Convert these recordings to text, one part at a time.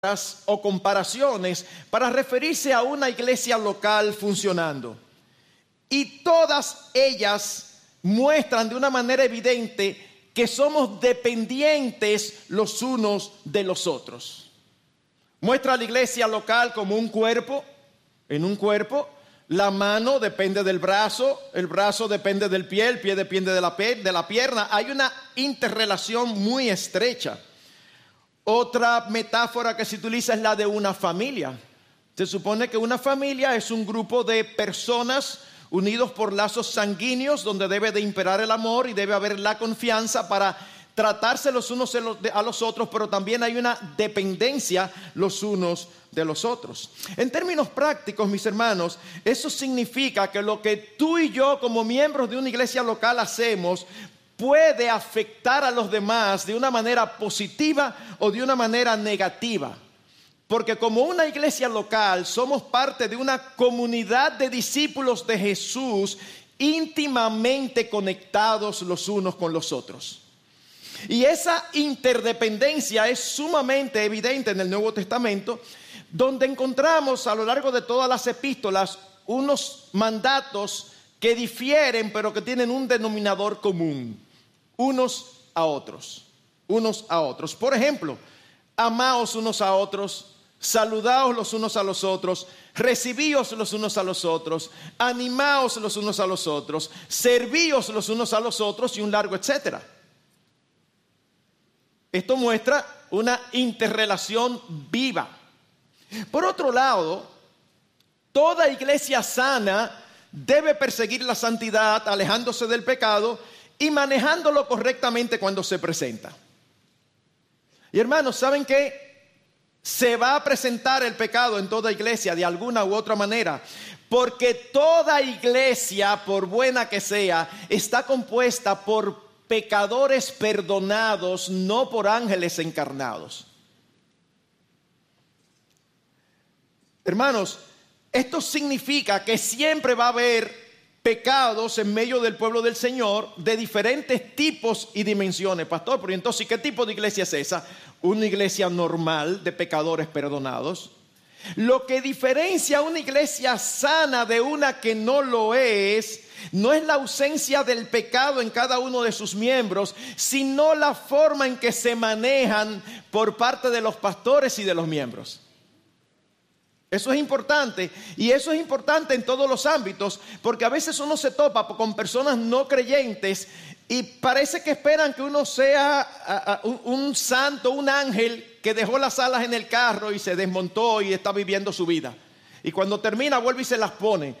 o comparaciones para referirse a una iglesia local funcionando. Y todas ellas muestran de una manera evidente que somos dependientes los unos de los otros. Muestra a la iglesia local como un cuerpo, en un cuerpo. La mano depende del brazo, el brazo depende del pie, el pie depende de la pierna. Hay una interrelación muy estrecha. Otra metáfora que se utiliza es la de una familia. Se supone que una familia es un grupo de personas unidos por lazos sanguíneos donde debe de imperar el amor y debe haber la confianza para tratarse los unos a los otros, pero también hay una dependencia los unos de los otros. En términos prácticos, mis hermanos, eso significa que lo que tú y yo como miembros de una iglesia local hacemos puede afectar a los demás de una manera positiva o de una manera negativa. Porque como una iglesia local somos parte de una comunidad de discípulos de Jesús íntimamente conectados los unos con los otros. Y esa interdependencia es sumamente evidente en el Nuevo Testamento, donde encontramos a lo largo de todas las epístolas unos mandatos que difieren pero que tienen un denominador común, unos a otros. Por ejemplo, amaos unos a otros, saludaos los unos a los otros, recibíos los unos a los otros, animaos los unos a los otros, servíos los unos a los otros y un largo etcétera. Esto muestra una interrelación viva. Por otro lado, toda iglesia sana debe perseguir la santidad, alejándose del pecado y manejándolo correctamente cuando se presenta. Y hermanos, ¿saben qué? Se va a presentar el pecado en toda iglesia de alguna u otra manera, porque toda iglesia, por buena que sea, está compuesta por pecadores perdonados, no por ángeles encarnados. Hermanos, esto significa que siempre va a haber pecados en medio del pueblo del Señor de diferentes tipos y dimensiones. Pastor, pero entonces, ¿qué tipo de iglesia es esa? Una iglesia normal de pecadores perdonados. Lo que diferencia una iglesia sana de una que no lo es, no es la ausencia del pecado en cada uno de sus miembros, sino la forma en que se manejan por parte de los pastores y de los miembros. Eso es importante, y eso es importante en todos los ámbitos, porque a veces uno se topa con personas no creyentes y parece que esperan que uno sea un santo, un ángel que dejó las alas en el carro y se desmontó y está viviendo su vida. Y cuando termina vuelve y se las pone.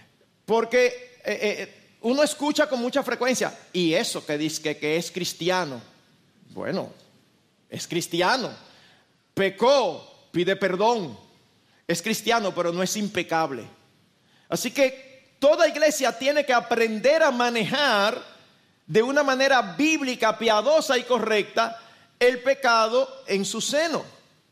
Porque uno escucha con mucha frecuencia, y eso que dice que es cristiano. Bueno, es cristiano. Pecó, pide perdón. Es cristiano, pero no es impecable. Así que toda iglesia tiene que aprender a manejar de una manera bíblica, piadosa y correcta el pecado en su seno.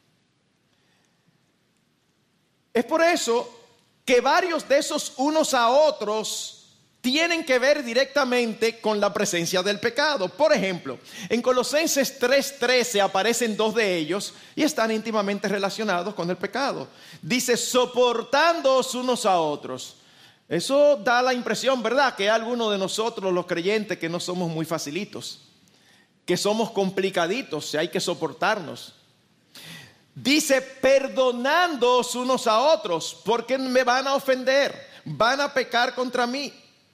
Es por eso que varios de esos unos a otros tienen que ver directamente con la presencia del pecado. Por ejemplo, en Colosenses 3:13 aparecen dos de ellos y están íntimamente relacionados con el pecado. Dice, soportándoos unos a otros. Eso da la impresión, ¿verdad?, que hay algunos de nosotros, los creyentes, que no somos muy facilitos, que somos complicaditos, y hay que soportarnos. Dice, perdonándoos unos a otros, porque me van a ofender, van a pecar contra mí.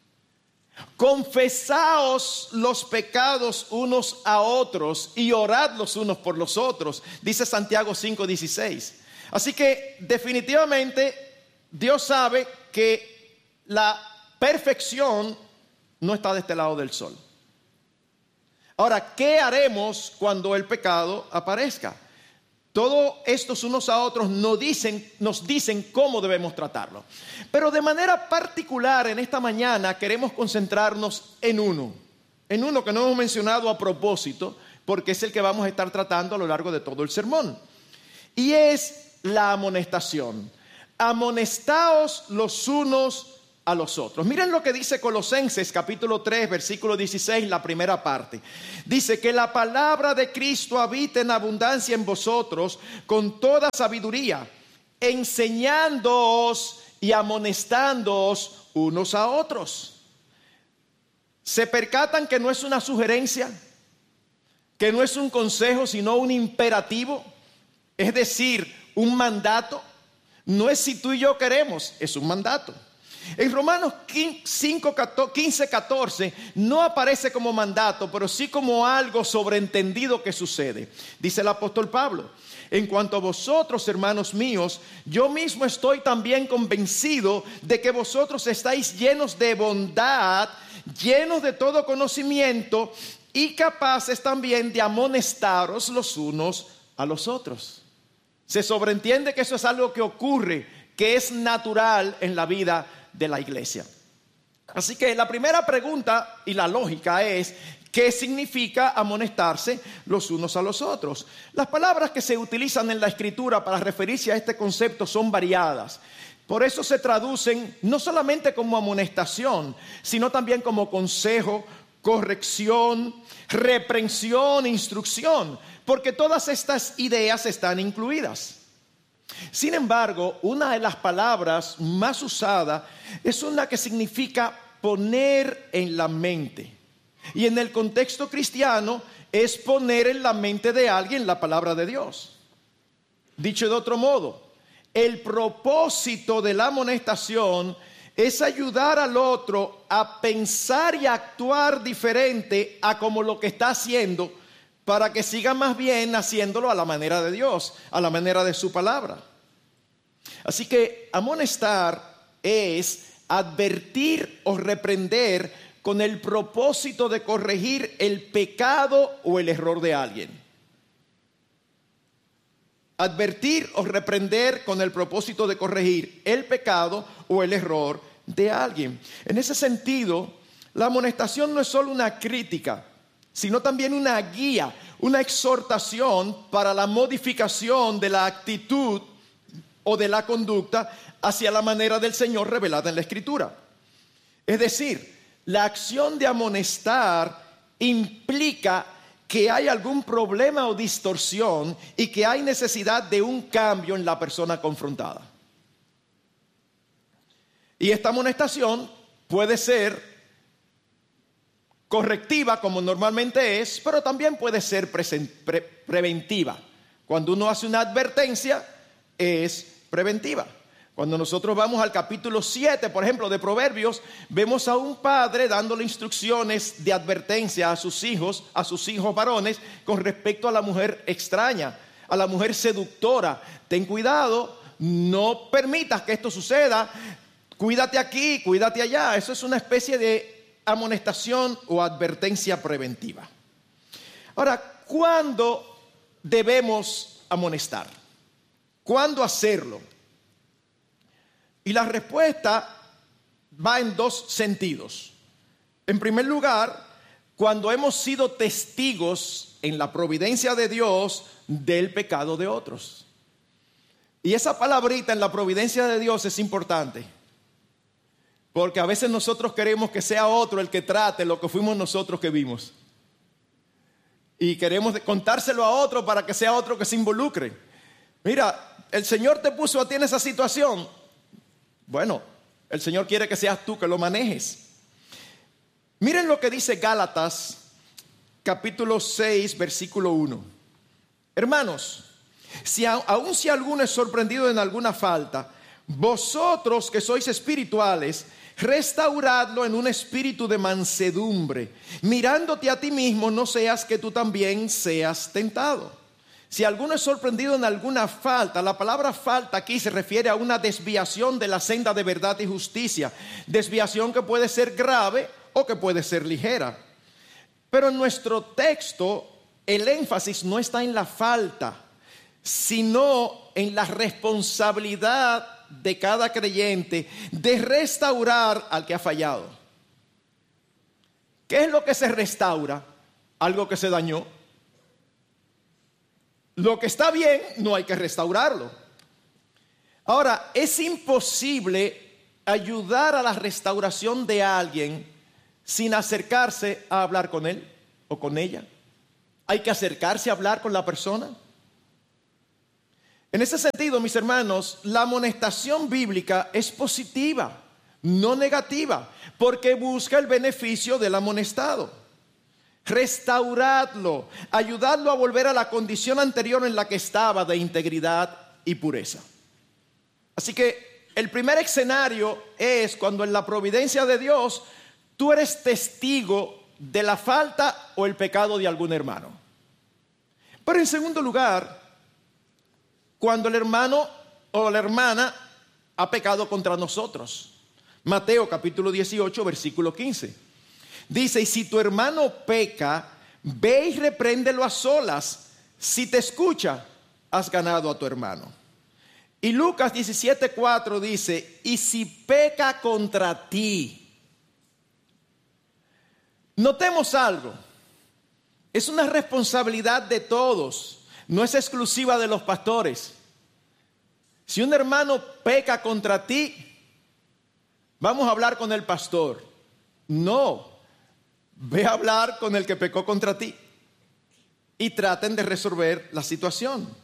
Confesaos los pecados unos a otros y orad los unos por los otros, dice Santiago 5:16. Así que definitivamente Dios sabe que la perfección no está de este lado del sol. Ahora, ¿qué haremos cuando el pecado aparezca? Todos estos unos a otros nos dicen cómo debemos tratarlo. Pero de manera particular en esta mañana queremos concentrarnos en uno que no hemos mencionado a propósito, porque es el que vamos a estar tratando a lo largo de todo el sermón. Y es la amonestación. Amonestaos los unos a los otros. Miren lo que dice Colosenses capítulo 3, versículo 16, la primera parte. Dice que la palabra de Cristo habite en abundancia en vosotros con toda sabiduría, enseñándoos y amonestándoos unos a otros. ¿Se percatan que no es una sugerencia? Que no es un consejo, sino un imperativo. Es decir, un mandato. No es si tú y yo queremos, es un mandato. En Romanos 15, 14 no aparece como mandato, pero sí como algo sobreentendido que sucede. Dice el apóstol Pablo: en cuanto a vosotros, hermanos míos, yo mismo estoy también convencido de que vosotros estáis llenos de bondad, llenos de todo conocimiento y capaces también de amonestaros los unos a los otros. Se sobreentiende que eso es algo que ocurre, que es natural en la vida de la iglesia. Así que la primera pregunta y la lógica es: ¿qué significa amonestarse los unos a los otros? Las palabras que se utilizan en la Escritura para referirse a este concepto son variadas. Por eso se traducen no solamente como amonestación, sino también como consejo, corrección, reprensión, instrucción, porque todas estas ideas están incluidas. Sin embargo, una de las palabras más usadas es una que significa poner en la mente. Y en el contexto cristiano es poner en la mente de alguien la palabra de Dios. Dicho de otro modo, el propósito de la amonestación es ayudar al otro a pensar y a actuar diferente a como lo que está haciendo, para que siga más bien haciéndolo a la manera de Dios, a la manera de su palabra. Así que amonestar es advertir o reprender con el propósito de corregir el pecado o el error de alguien. Advertir o reprender con el propósito de corregir el pecado o el error de alguien. En ese sentido, la amonestación no es solo una crítica, sino también una guía, una exhortación para la modificación de la actitud o de la conducta hacia la manera del Señor revelada en la Escritura. Es decir, la acción de amonestar implica que hay algún problema o distorsión y que hay necesidad de un cambio en la persona confrontada. Y esta amonestación puede ser correctiva, como normalmente es, pero también puede ser preventiva. Cuando uno hace una advertencia, es preventiva. Cuando nosotros vamos al capítulo 7, por ejemplo, de Proverbios, vemos a un padre dándole instrucciones de advertencia a sus hijos varones, con respecto a la mujer extraña, a la mujer seductora. Ten cuidado, no permitas que esto suceda, cuídate aquí, cuídate allá. Eso es una especie de amonestación o advertencia preventiva. Ahora, ¿cuándo debemos amonestar? ¿Cuándo hacerlo? Y la respuesta va en dos sentidos. En primer lugar, cuando hemos sido testigos en la providencia de Dios del pecado de otros. Y esa palabrita en la providencia de Dios es importante, porque a veces nosotros queremos que sea otro el que trate lo que fuimos nosotros que vimos. Y queremos contárselo a otro para que sea otro que se involucre. Mira, el Señor te puso a ti en esa situación. Bueno, el Señor quiere que seas tú que lo manejes. Miren lo que dice Gálatas, capítulo 6, versículo 1. Hermanos, aun si alguno es sorprendido en alguna falta, vosotros que sois espirituales, restauradlo en un espíritu de mansedumbre, mirándote a ti mismo, no seas que tú también seas tentado. Si alguno es sorprendido en alguna falta, la palabra falta aquí se refiere a una desviación de la senda de verdad y justicia, desviación que puede ser grave o que puede ser ligera. Pero en nuestro texto el énfasis no está en la falta, sino en la responsabilidad de cada creyente de restaurar al que ha fallado. ¿Qué es lo que se restaura? Algo que se dañó. Lo que está bien no hay que restaurarlo. Ahora, es imposible ayudar a la restauración de alguien sin acercarse a hablar con él o con ella. Hay que acercarse a hablar con la persona. En ese sentido, mis hermanos, la amonestación bíblica es positiva, no negativa, porque busca el beneficio del amonestado. Restauradlo, ayudarlo a volver a la condición anterior en la que estaba, de integridad y pureza. Así que el primer escenario es cuando en la providencia de Dios tú eres testigo de la falta o el pecado de algún hermano. Pero en segundo lugar, cuando el hermano o la hermana ha pecado contra nosotros. Mateo capítulo 18, versículo 15. Dice: y si tu hermano peca, ve y repréndelo a solas. Si te escucha, has ganado a tu hermano. Y Lucas 17:4 dice: y si peca contra ti. Notemos algo. Es una responsabilidad de todos. No es exclusiva de los pastores. Si un hermano peca contra ti, vamos a hablar con el pastor. No, ve a hablar con el que pecó contra ti y traten de resolver la situación.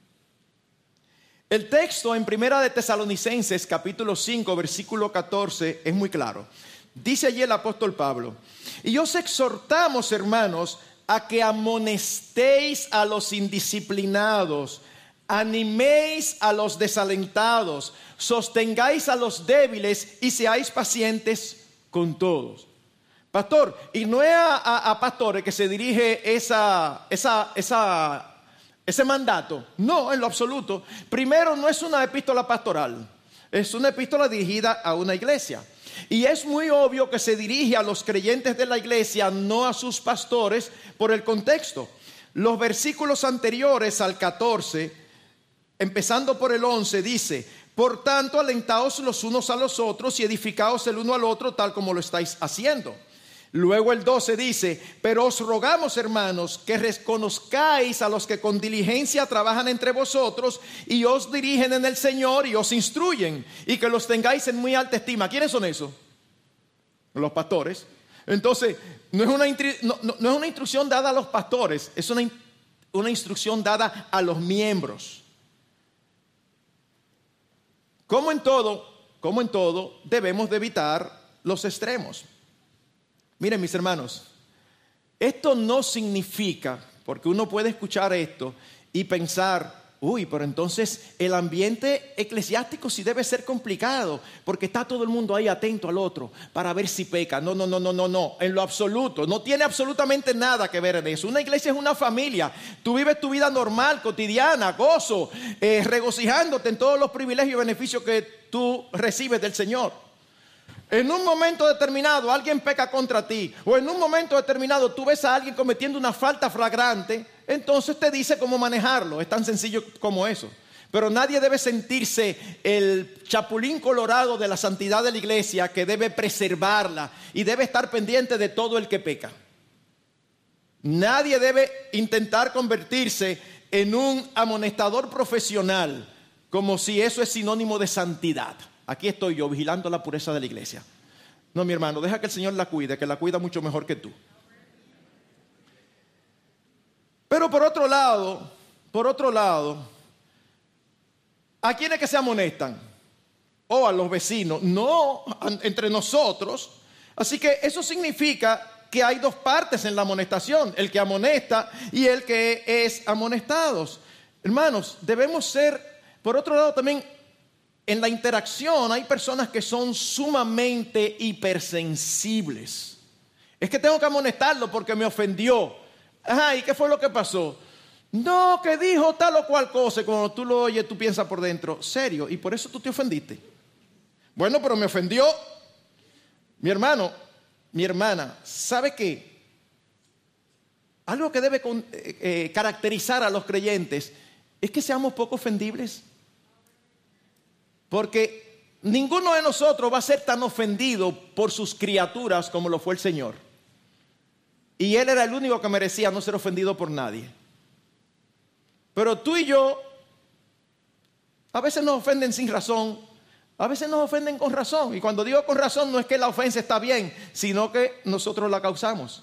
El texto en Primera de Tesalonicenses capítulo 5 versículo 14 es muy claro. Dice allí el apóstol Pablo: y os exhortamos, hermanos, a que amonestéis a los indisciplinados, animéis a los desalentados, sostengáis a los débiles y seáis pacientes con todos. Pastor, y no es a pastores que se dirige ese mandato. No, en lo absoluto. Primero, no es una epístola pastoral, es una epístola dirigida a una iglesia. Y es muy obvio que se dirige a los creyentes de la iglesia, no a sus pastores, por el contexto. Los versículos anteriores al 14, empezando por el 11, dice: por tanto, alentaos los unos a los otros y edificaos el uno al otro, tal como lo estáis haciendo. Luego el 12 dice: pero os rogamos, hermanos, que reconozcáis a los que con diligencia trabajan entre vosotros y os dirigen en el Señor y os instruyen, y que los tengáis en muy alta estima. ¿Quiénes son esos? Los pastores. Entonces, no es una instrucción dada a los pastores, es una instrucción dada a los miembros. Como en todo, debemos de evitar los extremos. Miren, mis hermanos, esto no significa, porque uno puede escuchar esto y pensar: uy, pero entonces el ambiente eclesiástico sí debe ser complicado, porque está todo el mundo ahí atento al otro para ver si peca. No, en lo absoluto, no tiene absolutamente nada que ver en eso. Una iglesia es una familia. Tú vives tu vida normal, cotidiana, gozo, regocijándote en todos los privilegios y beneficios que tú recibes del Señor. En un momento determinado alguien peca contra ti, o en un momento determinado tú ves a alguien cometiendo una falta flagrante, entonces te dice cómo manejarlo. Es tan sencillo como eso. Pero nadie debe sentirse el chapulín colorado de la santidad de la iglesia, que debe preservarla y debe estar pendiente de todo el que peca. Nadie debe intentar convertirse en un amonestador profesional, como si eso es sinónimo de santidad. Aquí estoy yo vigilando la pureza de la iglesia. No, mi hermano, deja que el Señor la cuide, que la cuida mucho mejor que tú. Pero por otro lado, ¿a quiénes que se amonestan? O a los vecinos, no entre nosotros. Así que eso significa que hay dos partes en la amonestación: el que amonesta y el que es amonestado. Hermanos, debemos ser, por otro lado también, en la interacción hay personas que son sumamente hipersensibles. Es que tengo que amonestarlo porque me ofendió. Ajá, ¿y qué fue lo que pasó? No, que dijo tal o cual cosa. Cuando tú lo oyes, tú piensas por dentro: serio, y por eso tú te ofendiste. Bueno, pero me ofendió. Mi hermano, mi hermana, ¿sabe qué? Algo que debe caracterizar a los creyentes es que seamos poco ofendibles. Porque ninguno de nosotros va a ser tan ofendido por sus criaturas como lo fue el Señor. Y Él era el único que merecía no ser ofendido por nadie. Pero tú y yo, a veces nos ofenden sin razón, A veces nos ofenden con razón. Y cuando digo con razón no es que la ofensa está bien, sino que nosotros la causamos.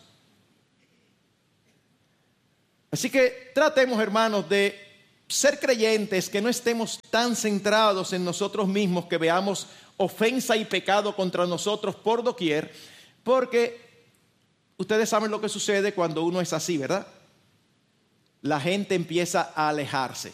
Así que tratemos, hermanos, de ser creyentes, que no estemos tan centrados en nosotros mismos, que veamos ofensa y pecado contra nosotros por doquier, porque ustedes saben lo que sucede cuando uno es así, ¿verdad? La gente empieza a alejarse.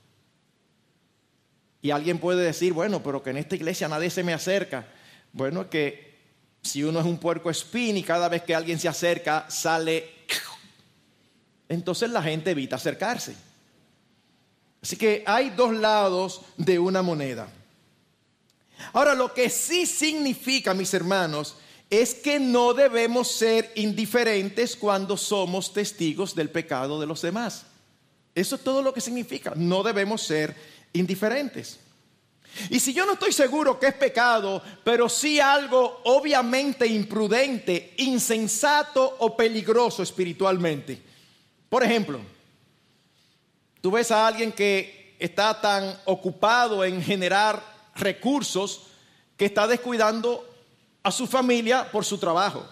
Y alguien puede decir, bueno, pero que en esta iglesia nadie se me acerca. Bueno, es que si uno es un puercoespín y cada vez que alguien se acerca sale, entonces la gente evita acercarse. Así que hay dos lados de una moneda. Ahora, lo que sí significa, mis hermanos, es que no debemos ser indiferentes cuando somos testigos del pecado de los demás. Eso es todo lo que significa. No debemos ser indiferentes. Y si yo no estoy seguro que es pecado, pero sí algo obviamente imprudente, insensato o peligroso espiritualmente. Por ejemplo, tú ves a alguien que está tan ocupado en generar recursos que está descuidando a su familia por su trabajo.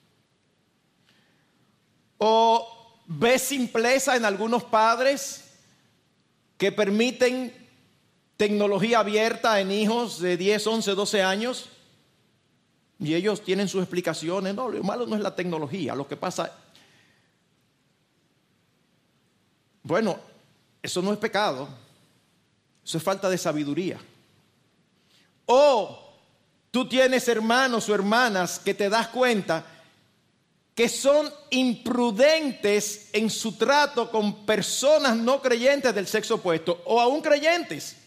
O ves simpleza en algunos padres que permiten tecnología abierta en hijos de 10, 11, 12 años. Y ellos tienen sus explicaciones. No, lo malo no es la tecnología. Lo que pasa, bueno, eso no es pecado. Eso es falta de sabiduría. O tú tienes hermanos o hermanas que te das cuenta que son imprudentes en su trato con personas no creyentes del sexo opuesto o aún creyentes.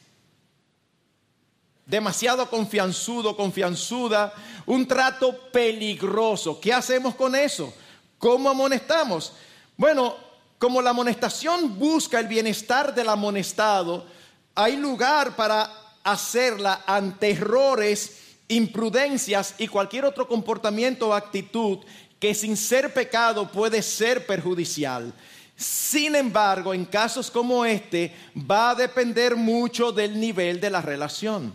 Demasiado confianzudo, confianzuda, un trato peligroso. ¿Qué hacemos con eso? ¿Cómo amonestamos? Bueno, como la amonestación busca el bienestar del amonestado, hay lugar para hacerla ante errores, imprudencias y cualquier otro comportamiento o actitud que sin ser pecado puede ser perjudicial. Sin embargo, en casos como este, va a depender mucho del nivel de la relación.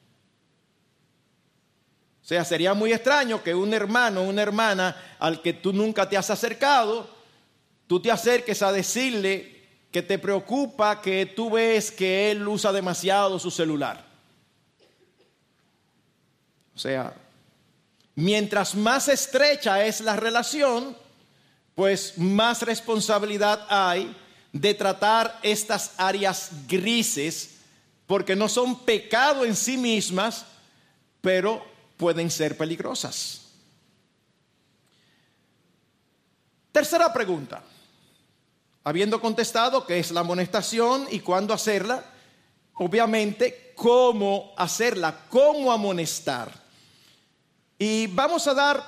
O sea, sería muy extraño que un hermano o una hermana al que tú nunca te has acercado, tú te acerques a decirle que te preocupa que tú ves que él usa demasiado su celular. O sea, mientras más estrecha es la relación, pues más responsabilidad hay de tratar estas áreas grises, porque no son pecado en sí mismas, pero pueden ser peligrosas. Tercera pregunta. Habiendo contestado qué es la amonestación y cuándo hacerla, obviamente, cómo hacerla, cómo amonestar. Y vamos a dar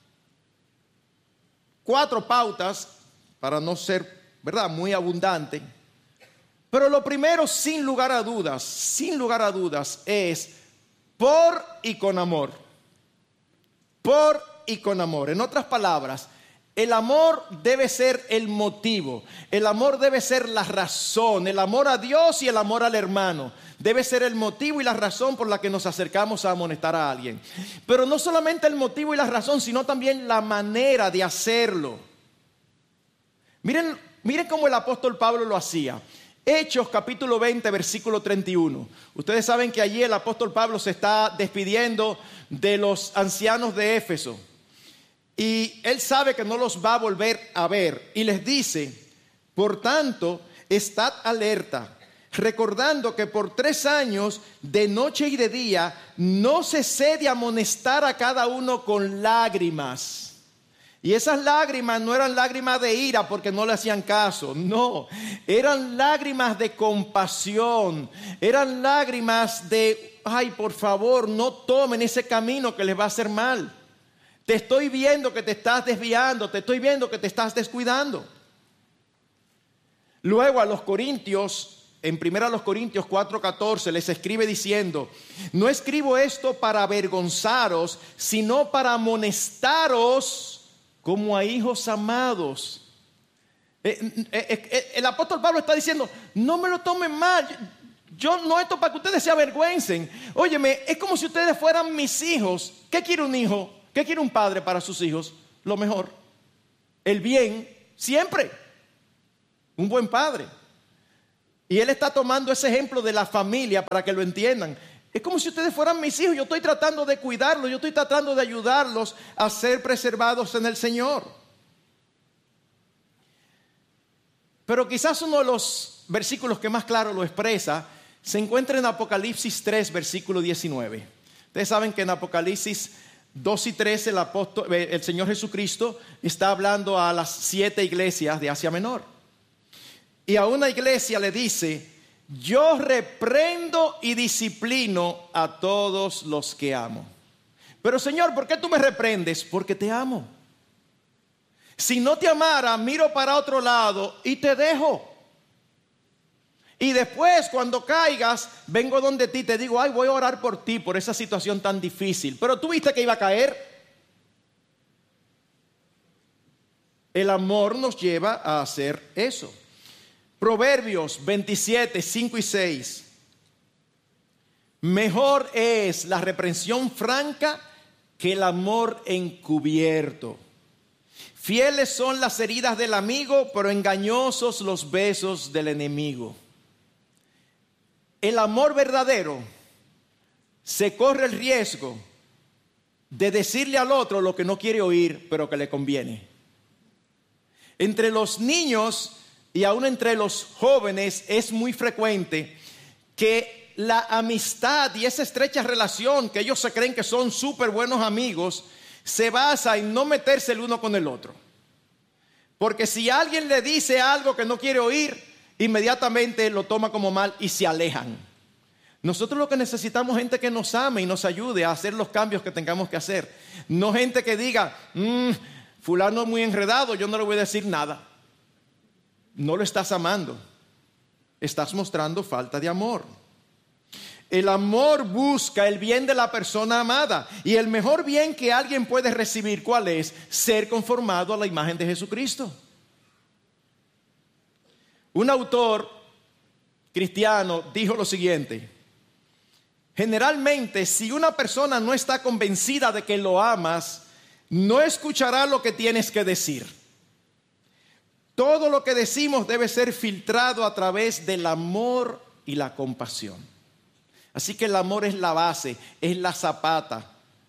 4 pautas para no ser, ¿verdad?, muy abundante. Pero lo primero, sin lugar a dudas, es por y con amor. Por y con amor. En otras palabras, el amor debe ser el motivo, el amor debe ser la razón, el amor a Dios y el amor al hermano debe ser el motivo y la razón por la que nos acercamos a amonestar a alguien. Pero no solamente el motivo y la razón, sino también la manera de hacerlo. Miren cómo el apóstol Pablo lo hacía. Hechos capítulo 20, versículo 31. Ustedes saben que allí el apóstol Pablo se está despidiendo de los ancianos de Éfeso. Y él sabe que no los va a volver a ver. Y les dice, por tanto, estad alerta, recordando que por 3 años, de noche y de día, no cesé de amonestar a cada uno con lágrimas. Y esas lágrimas no eran lágrimas de ira porque no le hacían caso. No, eran lágrimas de compasión. Eran lágrimas de, ay, por favor, no tomen ese camino que les va a hacer mal. Te estoy viendo que te estás desviando, te estoy viendo que te estás descuidando. Luego a los Corintios, en 1 Corintios 4:14, les escribe diciendo, no escribo esto para avergonzaros, sino para amonestaros como a hijos amados. El apóstol Pablo está diciendo, no me lo tomen mal, yo no esto para que ustedes se avergüencen. Óyeme, es como si ustedes fueran mis hijos. ¿Qué quiere un hijo? ¿Qué quiere un padre para sus hijos? Lo mejor, el bien, siempre. Un buen padre. Y él está tomando ese ejemplo de la familia para que lo entiendan. Es como si ustedes fueran mis hijos. Yo estoy tratando de cuidarlos, yo estoy tratando de ayudarlos a ser preservados en el Señor. Pero quizás uno de los versículos que más claro lo expresa se encuentra en Apocalipsis 3, versículo 19. Ustedes saben que en Apocalipsis 2 y 3 el Señor Jesucristo está hablando a las 7 iglesias de Asia Menor. Y a una iglesia le dice: yo reprendo y disciplino a todos los que amo. Pero Señor, ¿por qué tú me reprendes? Porque te amo. Si no te amara, miro para otro lado y te dejo. Y después, cuando caigas, vengo donde ti, te digo: ay, voy a orar por ti, por esa situación tan difícil. Pero tú viste que iba a caer. El amor nos lleva a hacer eso. Proverbios 27, 5 y 6. Mejor es la reprensión franca que el amor encubierto. Fieles son las heridas del amigo, pero engañosos los besos del enemigo. El amor verdadero se corre el riesgo de decirle al otro lo que no quiere oír, pero que le conviene. Entre los niños y aún entre los jóvenes es muy frecuente que la amistad y esa estrecha relación que ellos se creen que son súper buenos amigos se basa en no meterse el uno con el otro. Porque si alguien le dice algo que no quiere oír, inmediatamente lo toma como mal y se alejan. Nosotros lo que necesitamos es gente que nos ame y nos ayude a hacer los cambios que tengamos que hacer. No gente que diga: fulano es muy enredado, yo no le voy a decir nada. No lo estás amando. Estás mostrando falta de amor. El amor busca el bien de la persona amada. Y el mejor bien que alguien puede recibir, ¿cuál es? Ser conformado a la imagen de Jesucristo. Un autor cristiano dijo lo siguiente: generalmente, si una persona no está convencida de que lo amas, no escuchará lo que tienes que decir. Todo lo que decimos debe ser filtrado a través del amor y la compasión. Así que el amor es la base, es la zapata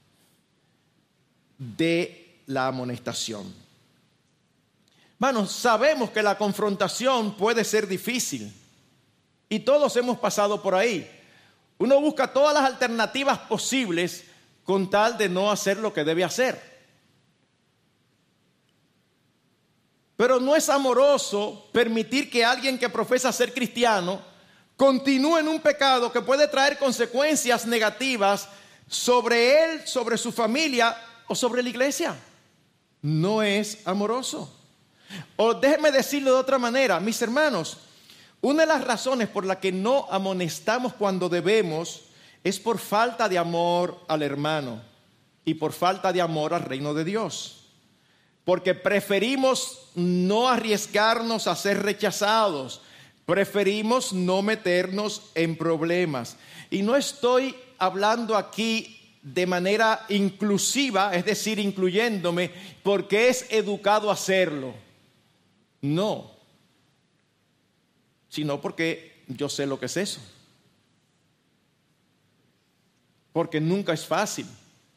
de la amonestación. Hermanos, sabemos que la confrontación puede ser difícil y todos hemos pasado por ahí. Uno busca todas las alternativas posibles con tal de no hacer lo que debe hacer. Pero no es amoroso permitir que alguien que profesa ser cristiano continúe en un pecado que puede traer consecuencias negativas sobre él, sobre su familia o sobre la iglesia. No es amoroso. O déjenme decirlo de otra manera, mis hermanos, una de las razones por la que no amonestamos cuando debemos es por falta de amor al hermano y por falta de amor al reino de Dios. Porque preferimos no arriesgarnos a ser rechazados. Preferimos no meternos en problemas. Y no estoy hablando aquí de manera inclusiva, es decir, incluyéndome, porque es educado hacerlo. No. Sino porque yo sé lo que es eso. Porque nunca es fácil.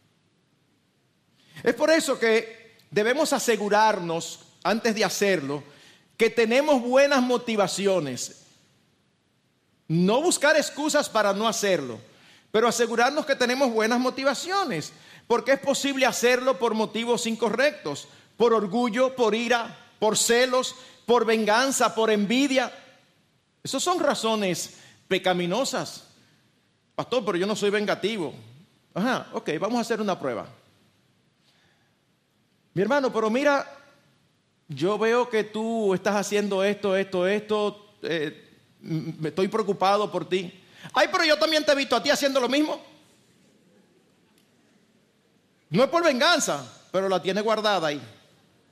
Es por eso que debemos asegurarnos, antes de hacerlo, que tenemos buenas motivaciones. No buscar excusas para no hacerlo, pero asegurarnos que tenemos buenas motivaciones, porque es posible hacerlo por motivos incorrectos, por orgullo, por ira, por celos, por venganza, por envidia. Esas son razones pecaminosas. Pastor, pero yo no soy vengativo. Ajá, ok, vamos a hacer una prueba. Mi hermano, pero mira, yo veo que tú estás haciendo esto, me estoy preocupado por ti. Ay, pero yo también te he visto a ti haciendo lo mismo. No es por venganza, pero la tienes guardada ahí.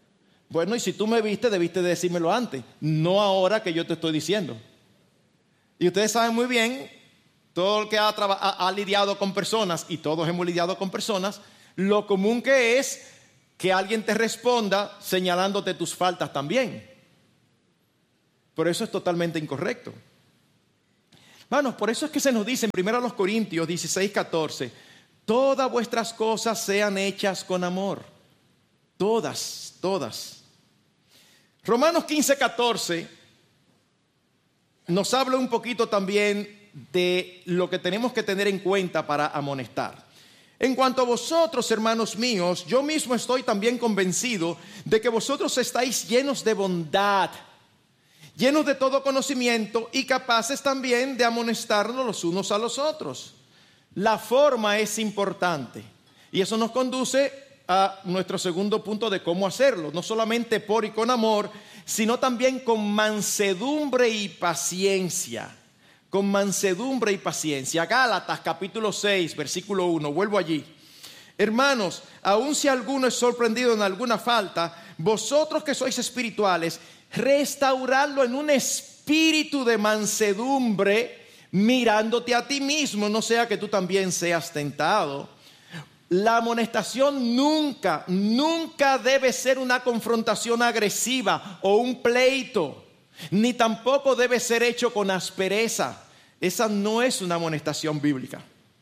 Bueno, y si tú me viste, debiste decírmelo antes, no ahora que yo te estoy diciendo. Y ustedes saben muy bien, todo el que ha lidiado con personas, y todos hemos lidiado con personas, lo común que es que alguien te responda señalándote tus faltas también. Pero eso es totalmente incorrecto. Hermanos, por eso es que se nos dice en 1 Corintios 16:14, todas vuestras cosas sean hechas con amor. Todas, todas. Romanos 15:14 nos habla un poquito también de lo que tenemos que tener en cuenta para amonestar. En cuanto a vosotros, hermanos míos, yo mismo estoy también convencido de que vosotros estáis llenos de bondad, llenos de todo conocimiento y capaces también de amonestarnos los unos a los otros. La forma es importante y eso nos conduce a nuestro segundo punto de cómo hacerlo. No solamente por y con amor, sino también con mansedumbre y paciencia. Con mansedumbre y paciencia. Gálatas capítulo 6, versículo 1. Vuelvo allí. Hermanos, aun si alguno es sorprendido en alguna falta, vosotros que sois espirituales, restaurarlo en un espíritu de mansedumbre, mirándote a ti mismo, no sea que tú también seas tentado. La amonestación nunca debe ser una confrontación agresiva o un pleito, ni tampoco debe ser hecho con aspereza. Esa no es una amonestación bíblica.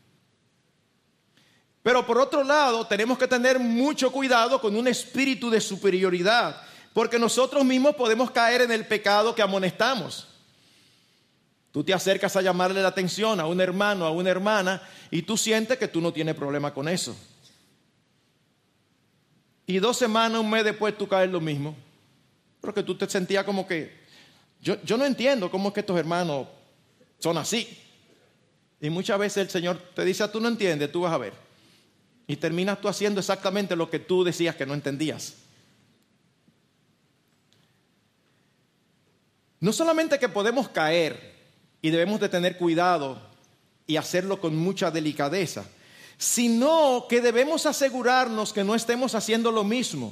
Pero por otro lado, tenemos que tener mucho cuidado con un espíritu de superioridad, porque nosotros mismos podemos caer en el pecado que amonestamos. Tú te acercas a llamarle la atención a un hermano, a una hermana, y tú sientes que tú no tienes problema con eso. Y 2 semanas, un mes después, tú caes lo mismo. Porque tú te sentías como que, yo no entiendo cómo es que estos hermanos son así. Y muchas veces el Señor te dice, tú no entiendes, tú vas a ver. Y terminas tú haciendo exactamente lo que tú decías que no entendías. No solamente que podemos caer y debemos de tener cuidado y hacerlo con mucha delicadeza, sino que debemos asegurarnos que no estemos haciendo lo mismo.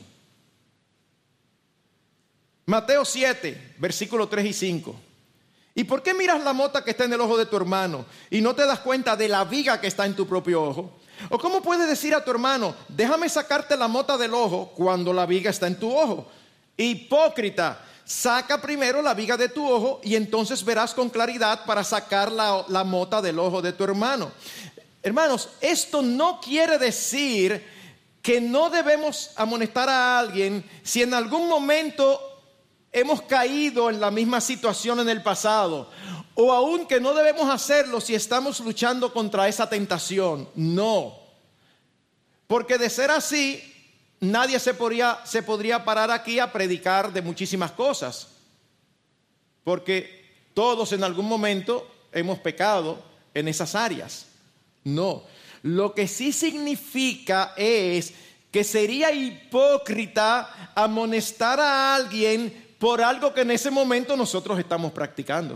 Mateo 7, versículos 3 y 5. ¿Y por qué miras la mota que está en el ojo de tu hermano y no te das cuenta de la viga que está en tu propio ojo? ¿O cómo puedes decir a tu hermano, déjame sacarte la mota del ojo cuando la viga está en tu ojo? Hipócrita, saca primero la viga de tu ojo y entonces verás con claridad para sacar la mota del ojo de tu hermano. Hermanos, esto no quiere decir que no debemos amonestar a alguien si en algún momento hemos caído en la misma situación en el pasado, o aún que no debemos hacerlo si estamos luchando contra esa tentación. No, porque de ser así, nadie se podría parar aquí a predicar de muchísimas cosas, porque todos en algún momento hemos pecado en esas áreas. No, lo que sí significa es que sería hipócrita amonestar a alguien por algo que en ese momento nosotros estamos practicando.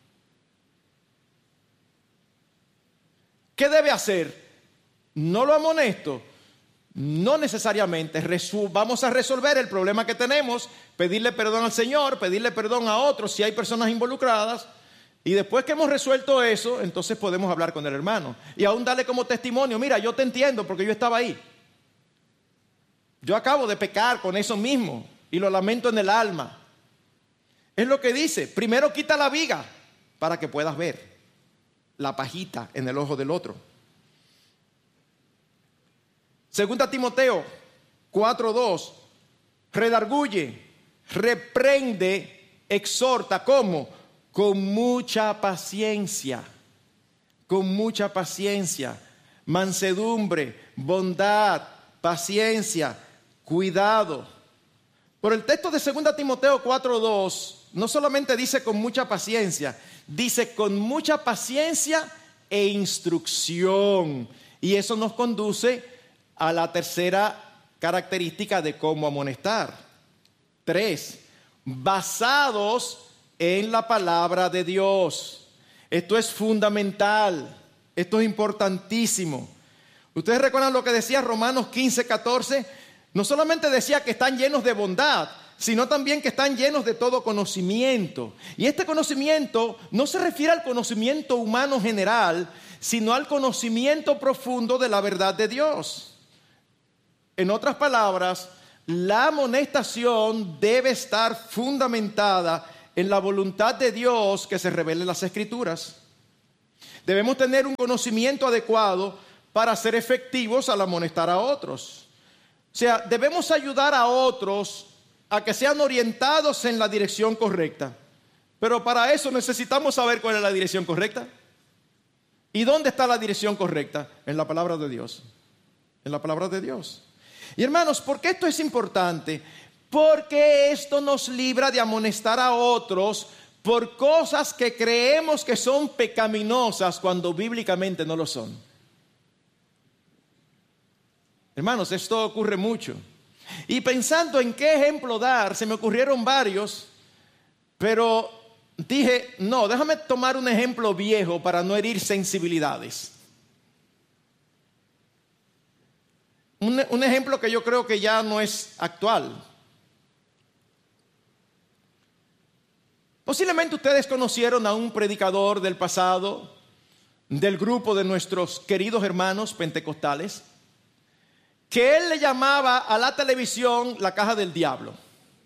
¿Qué debe hacer? No lo amonesto. No necesariamente. Vamos a resolver el problema que tenemos, pedirle perdón al Señor, pedirle perdón a otros si hay personas involucradas. Y después que hemos resuelto eso, entonces podemos hablar con el hermano. Y aún darle como testimonio, mira, yo te entiendo porque yo estaba ahí. Yo acabo de pecar con eso mismo y lo lamento en el alma. Es lo que dice, primero quita la viga para que puedas ver la pajita en el ojo del otro. Segunda Timoteo 4:2, redarguye, reprende, exhorta, ¿cómo? Con mucha paciencia, mansedumbre, bondad, paciencia, cuidado. Por el texto de 2 Timoteo 4:2, no solamente dice con mucha paciencia, dice con mucha paciencia e instrucción. Y eso nos conduce a la tercera característica de cómo amonestar. 3, basados en la palabra de Dios. Esto es fundamental, esto es importantísimo. Ustedes recuerdan lo que decía Romanos 15:14. No solamente decía que están llenos de bondad, sino también que están llenos de todo conocimiento. Y este conocimiento no se refiere al conocimiento humano general, sino al conocimiento profundo de la verdad de Dios. En otras palabras, la amonestación debe estar fundamentada en la voluntad de Dios que se revela en las Escrituras. Debemos tener un conocimiento adecuado para ser efectivos al amonestar a otros. O sea, debemos ayudar a otros a que sean orientados en la dirección correcta. Pero para eso necesitamos saber cuál es la dirección correcta. ¿Y dónde está la dirección correcta? En la palabra de Dios. En la palabra de Dios. Y hermanos, ¿por qué esto es importante? Porque esto nos libra de amonestar a otros por cosas que creemos que son pecaminosas cuando bíblicamente no lo son. Hermanos, esto ocurre mucho. Y pensando en qué ejemplo dar, se me ocurrieron varios, pero dije, no, déjame tomar un ejemplo viejo para no herir sensibilidades. Un ejemplo que yo creo que ya no es actual. Posiblemente ustedes conocieron a un predicador del pasado, del grupo de nuestros queridos hermanos pentecostales, que él le llamaba a la televisión la caja del diablo.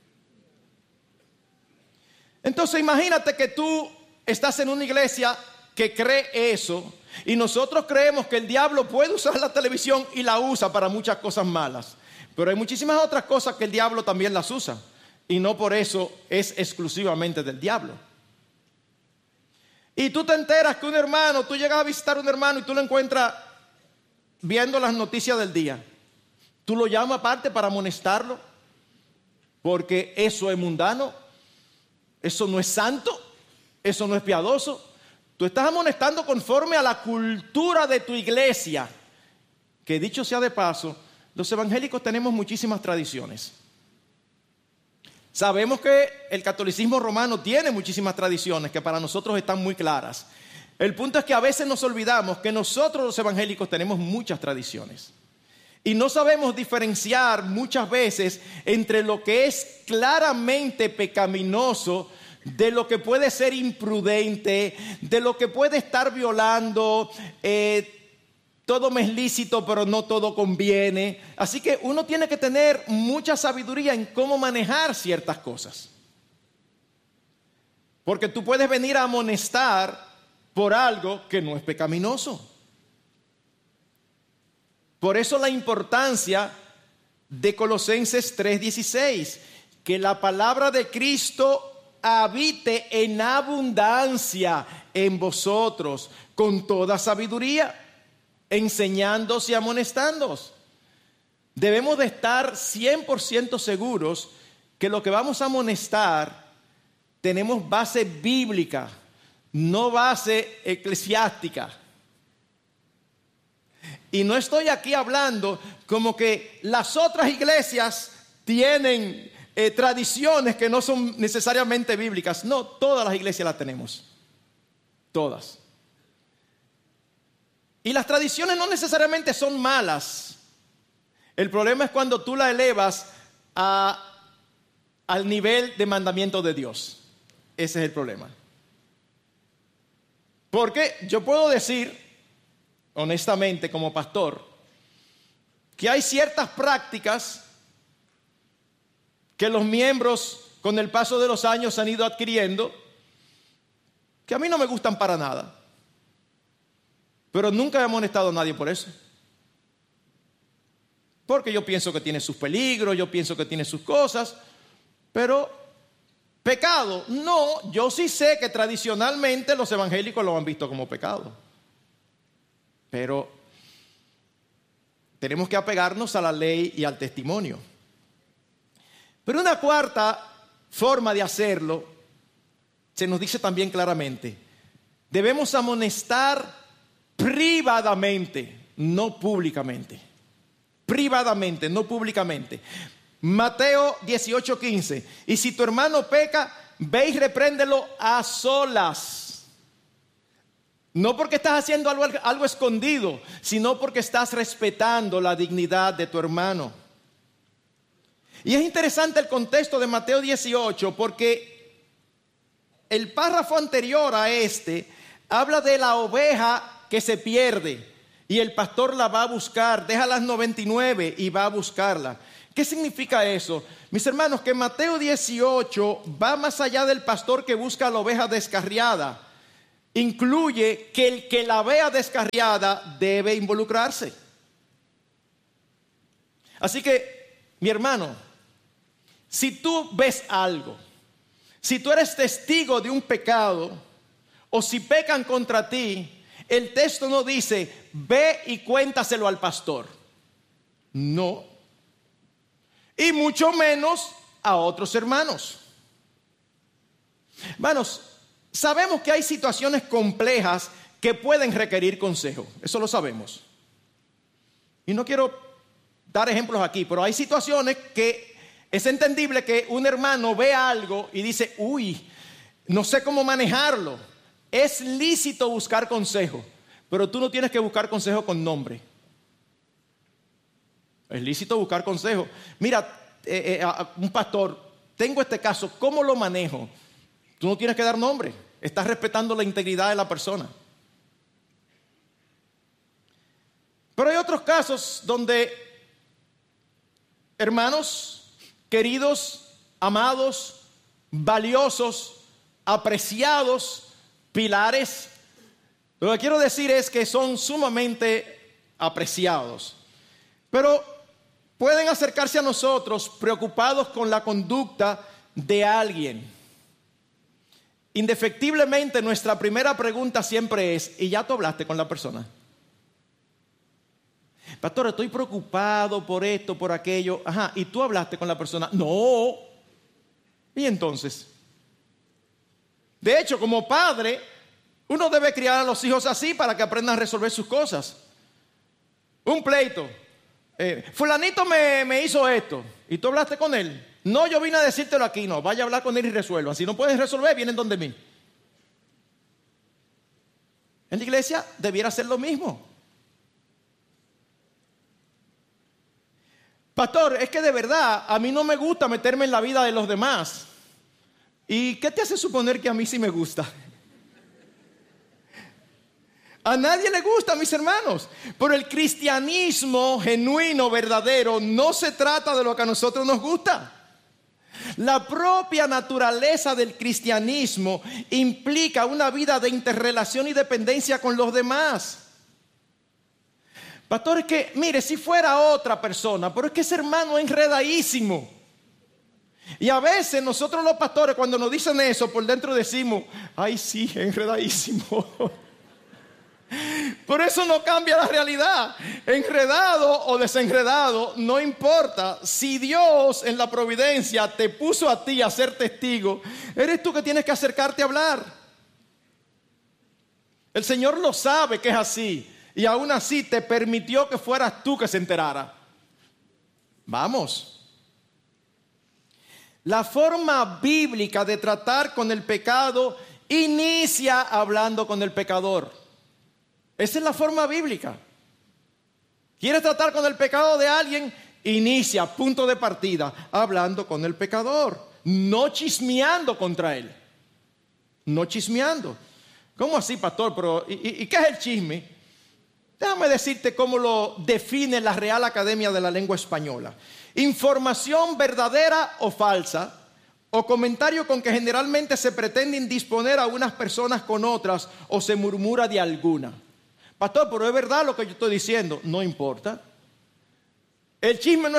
Entonces imagínate que tú estás en una iglesia que cree eso, y nosotros creemos que el diablo puede usar la televisión y la usa para muchas cosas malas. Pero hay muchísimas otras cosas que el diablo también las usa, y no por eso es exclusivamente del diablo. Y tú te enteras que un hermano, tú llegas a visitar a un hermano y tú lo encuentras viendo las noticias del día. Tú lo llamas aparte para amonestarlo, porque eso es mundano, eso no es santo, eso no es piadoso. Tú estás amonestando conforme a la cultura de tu iglesia, que dicho sea de paso, los evangélicos tenemos muchísimas tradiciones. Sabemos que el catolicismo romano tiene muchísimas tradiciones que para nosotros están muy claras. El punto es que a veces nos olvidamos que nosotros los evangélicos tenemos muchas tradiciones. Y no sabemos diferenciar muchas veces entre lo que es claramente pecaminoso de lo que puede ser imprudente, de lo que puede estar violando. Todo me es lícito, pero no todo conviene. Así que uno tiene que tener mucha sabiduría en cómo manejar ciertas cosas. Porque tú puedes venir a amonestar por algo que no es pecaminoso. Por eso la importancia de Colosenses 3:16, que la palabra de Cristo habite en abundancia en vosotros, con toda sabiduría, enseñándoos y amonestándoos. Debemos de estar 100% seguros que lo que vamos a amonestar tenemos base bíblica, no base eclesiástica. Y no estoy aquí hablando como que las otras iglesias tienen tradiciones que no son necesariamente bíblicas. No, todas las iglesias las tenemos. Todas. Y las tradiciones no necesariamente son malas. El problema es cuando tú la elevas al nivel de mandamiento de Dios. Ese es el problema. Porque yo puedo decir, honestamente, como pastor, que hay ciertas prácticas que los miembros con el paso de los años han ido adquiriendo que a mí no me gustan para nada. Pero nunca he amonestado a nadie por eso. Porque yo pienso que tiene sus peligros, yo pienso que tiene sus cosas, pero pecado, no. Yo sí sé que tradicionalmente los evangélicos lo han visto como pecado. Pero tenemos que apegarnos a la ley y al testimonio. Pero una cuarta forma de hacerlo, se nos dice también claramente, debemos amonestar privadamente, no públicamente. Privadamente, no públicamente. Mateo 18:15. Y si tu hermano peca, ve y repréndelo a solas. No porque estás haciendo algo escondido, sino porque estás respetando la dignidad de tu hermano. Y es interesante el contexto de Mateo 18 porque el párrafo anterior a este habla de la oveja que se pierde y el pastor la va a buscar, deja las 99 y va a buscarla. ¿Qué significa eso? Mis hermanos, que Mateo 18 va más allá del pastor que busca a la oveja descarriada. Incluye que el que la vea descarriada debe involucrarse. Así que, mi hermano, si tú ves algo, si tú eres testigo de un pecado, o si pecan contra ti, el texto no dice, ve y cuéntaselo al pastor. No. Y mucho menos a otros hermanos. Hermanos, sabemos que hay situaciones complejas que pueden requerir consejo. Eso lo sabemos. Y no quiero dar ejemplos aquí, pero hay situaciones que es entendible que un hermano vea algo y dice, uy, no sé cómo manejarlo. Es lícito buscar consejo, pero tú no tienes que buscar consejo con nombre. Es lícito buscar consejo. Mira, un pastor, tengo este caso, ¿cómo lo manejo? Tú no tienes que dar nombre. Estás respetando la integridad de la persona. Pero hay otros casos donde hermanos, queridos, amados, valiosos, apreciados, pilares, lo que quiero decir es que son sumamente apreciados, pero pueden acercarse a nosotros preocupados con la conducta de alguien. Indefectiblemente nuestra primera pregunta siempre es, ¿y ya tú hablaste con la persona? Pastor, estoy preocupado por esto, por aquello. Ajá, ¿y tú hablaste con la persona? No. ¿Y entonces? De hecho, como padre, uno debe criar a los hijos así para que aprendan a resolver sus cosas. Un pleito. Fulanito me hizo esto. ¿Y tú hablaste con él? No, yo vine a decírtelo aquí. No, vaya a hablar con él y resuelvan. Si no pueden resolver, vienen donde mí. En la iglesia debiera ser lo mismo. Pastor, es que de verdad a mí no me gusta meterme en la vida de los demás. ¿Y qué te hace suponer que a mí sí me gusta? A nadie le gusta, mis hermanos. Pero el cristianismo genuino, verdadero, no se trata de lo que a nosotros nos gusta. La propia naturaleza del cristianismo implica una vida de interrelación y dependencia con los demás. Pastor, es que, mire, si fuera otra persona, pero es que ese hermano es enredadísimo. Y a veces nosotros los pastores, cuando nos dicen eso, por dentro decimos, ay sí, enredadísimo. Por eso no cambia la realidad. Enredado o desenredado, no importa. Si Dios en la providencia te puso a ti a ser testigo, eres tú que tienes que acercarte a hablar. El Señor lo sabe que es así. Y aún así te permitió que fueras tú que se enterara. Vamos. La forma bíblica de tratar con el pecado inicia hablando con el pecador. Esa es la forma bíblica. ¿Quieres tratar con el pecado de alguien? Inicia, punto de partida, hablando con el pecador. No chismeando contra él. No chismeando. ¿Cómo así, pastor? Pero, ¿y qué es el chisme? Déjame decirte cómo lo define la Real Academia de la Lengua Española. Información verdadera o falsa, o comentario con que generalmente se pretende indisponer a unas personas con otras o se murmura de alguna. Pastor, pero es verdad lo que yo estoy diciendo. No importa. El chisme no